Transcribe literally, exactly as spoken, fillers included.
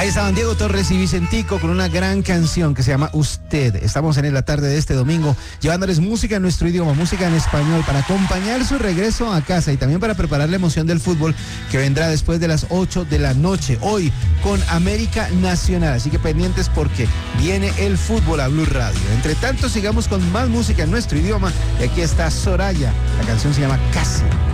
Ahí estaban Diego Torres y Vicentico con una gran canción que se llama Usted. Estamos en la tarde de este domingo llevándoles música en nuestro idioma, música en español, para acompañar su regreso a casa y también para preparar la emoción del fútbol que vendrá después de las ocho de la noche, hoy con América Nacional. Así que pendientes porque viene el fútbol a Blue Radio. Entre tanto, sigamos con más música en nuestro idioma y aquí está Soraya. La canción se llama Casi.